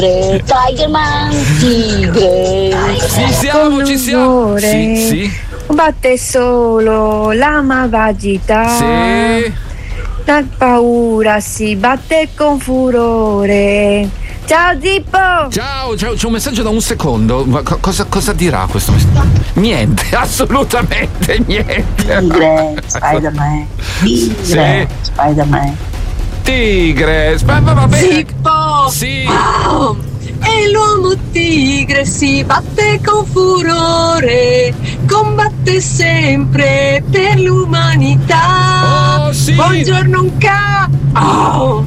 Tigerman, tigre. Ci siamo. Sì. Batte solo la malvagità. Sì. La paura si batte con furore. Ciao Zippo! Ciao, c'è un messaggio da un secondo. Ma cosa dirà questo messaggio? Niente, assolutamente niente. Tigre, Spider-Man. Spider-Man. Tigre, va bene. Zippo! Sì. Wow! E l'uomo tigre si batte con furore, combatte sempre per l'umanità. Oh, sì. Buongiorno Oh.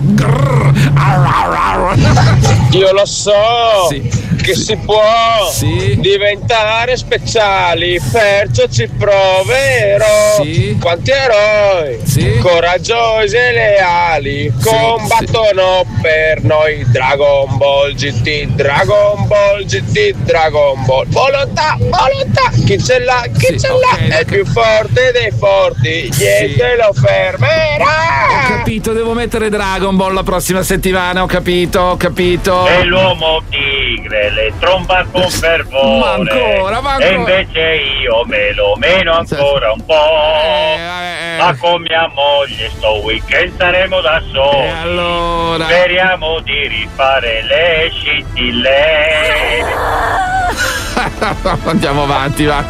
Io lo so che si può diventare speciali, perciò ci proverò. Quanti eroi coraggiosi e leali combattono per noi. Dragon Ball GT, Dragon Ball GT, Dragon Ball. Volontà, chi ce l'ha, è il più forte dei forti, niente lo fermerà. Ho capito, devo mettere Dragon Ball la prossima settimana, ho capito. E l'uomo tigre le tromba con fervore. Ma ancora. E invece io me lo meno ancora un po'. Ma con mia moglie sto weekend saremo da soli. E allora? Speriamo di rifare le scintille. Andiamo avanti, va.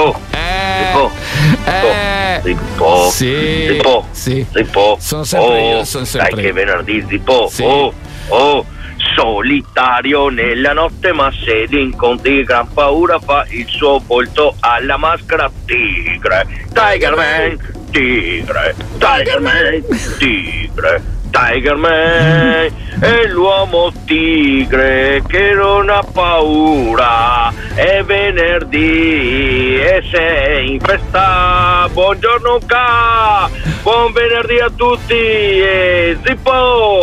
Zippo. Zippo. Sono sempre io. Dai che venerdì, Zippo. Solitario nella notte, ma se ti incontri gran paura, fa il suo volto alla maschera tigre. Tigerman, tigre. Tigerman è l'uomo tigre che non ha paura. È venerdì e sei in festa. Buongiorno buon venerdì a tutti e Zippo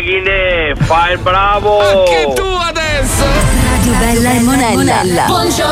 Daghine, fai il bravo. Anche tu adesso. Radio Bella e Monella. Buongiorno